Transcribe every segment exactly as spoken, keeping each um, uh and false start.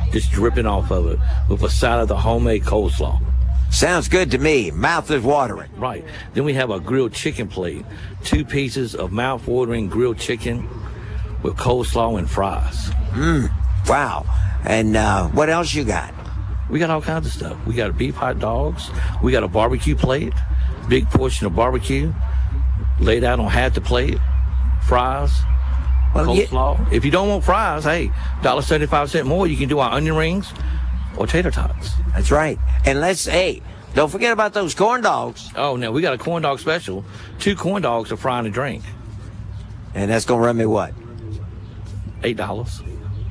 just dripping off of it with a side of the homemade coleslaw. Sounds good to me. Mouth is watering. Right. Then we have a grilled chicken plate. Two pieces of mouth-watering grilled chicken with coleslaw and fries. Mmm. Wow. And uh, what else you got? We got all kinds of stuff. We got beef hot dogs. We got a barbecue plate. Big portion of barbecue laid out on half the plate. Fries. Well, coleslaw. You... If you don't want fries, hey, one dollar and seventy-five cents more, you can do our onion rings or tater tots. That's right. And let's, hey, don't forget about those corn dogs. Oh, no, we got a corn dog special. Two corn dogs to fry and a drink. And that's going to run me what? eight dollars.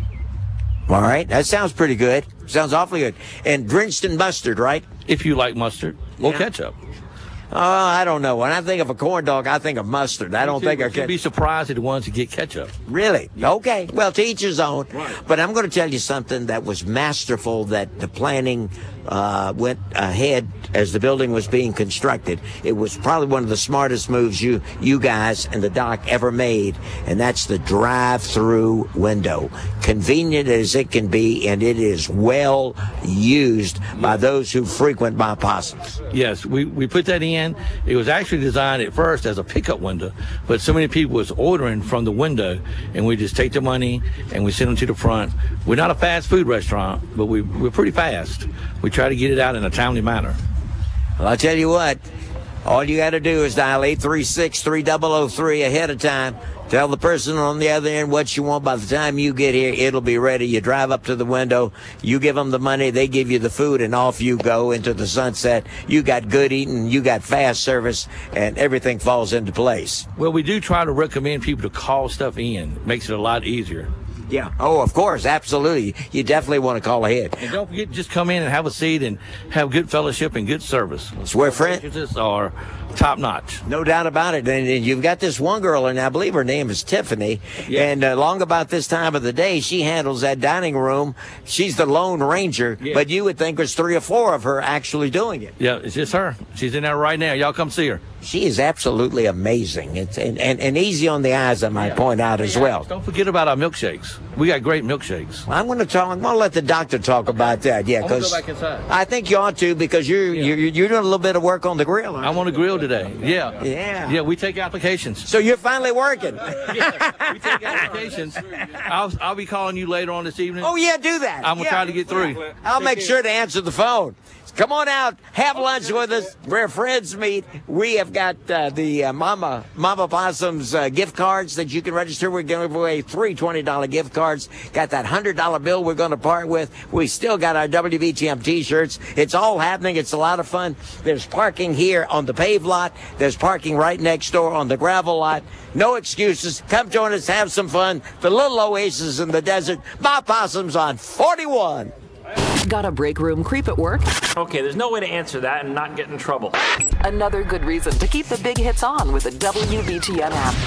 All right. That sounds pretty good. Sounds awfully good. And drenched in mustard, right? If you like mustard or Yeah. ketchup. Oh, I don't know. When I think of a corn dog, I think of mustard. I don't think I You'd can. be surprised at the ones that get ketchup. Really? Okay. Well, to each his own. Right. But I'm going to tell you something that was masterful, that the planning uh, went ahead as the building was being constructed. It was probably one of the smartest moves you you guys and the doc ever made, and that's the drive-through window. Convenient as it can be, and it is well used by those who frequent my possums. Yes, we, we put that in. It was actually designed at first as a pickup window, but so many people was ordering from the window, and we just take the money and we send them to the front. We're not a fast food restaurant, but we, we're pretty fast. We try to get it out in a timely manner. Well, I'll tell you what, all you got to do is dial eight three six, three thousand three ahead of time. Tell the person on the other end what you want. By the time you get here, it'll be ready. You drive up to the window, you give them the money, they give you the food, and off you go into the sunset. You got good eating, you got fast service, and everything falls into place. Well, we do try to recommend people to call stuff in. Makes it a lot easier. Yeah. Oh, of course. Absolutely. You definitely want to call ahead. And don't forget, just come in and have a seat and have good fellowship and good service. It's where friends are top notch. No doubt about it. And, and you've got this one girl, and I believe her name is Tiffany. Yeah. And uh, long about this time of the day, she handles that dining room. She's the Lone Ranger, Yeah. but you would think there's three or four of her actually doing it. Yeah, it's just her. She's in there right now. Y'all come see her. She is absolutely amazing. It's and, and, and easy on the eyes, I might Yeah. point out as well. Don't forget about our milkshakes. We got great milkshakes. I'm going to talk. I'm going to let the doctor talk about that. Yeah, I'm gonna go because back inside. I think you ought to, because you're Yeah. you're, you're doing a little bit of work on the grill. aren't I'm you? on the grill today. Yeah. Yeah. Yeah, we take applications. So you're finally working. Yeah, we take applications. I'll, I'll be calling you later on this evening. Oh yeah, do that. I'm going to Yeah. try to get through. I'll make sure to answer the phone. Come on out, have lunch with us, where friends meet. We have got uh, the uh, Mama Mama Possum's uh, gift cards that you can register. We're giving away three twenty dollar gift cards. Got that one hundred dollar bill we're going to part with. We still got our W B T M t-shirts. It's all happening. It's a lot of fun. There's parking here on the paved lot. There's parking right next door on the gravel lot. No excuses. Come join us. Have some fun. The little oasis in the desert. My Possum's on forty-one. Got a break room creep at work? Okay, there's no way to answer that and not get in trouble. Another good reason to keep the big hits on with the W B T M app.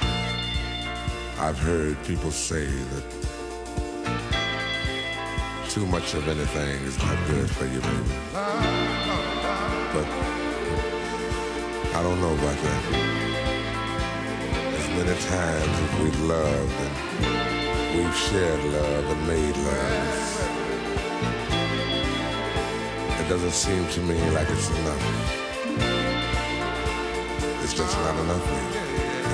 I've heard people say that too much of anything is not good for you, baby. But I don't know about that. As many times as we've loved and we've shared love and made love, it doesn't seem to me like it's enough. It's just not enough, baby.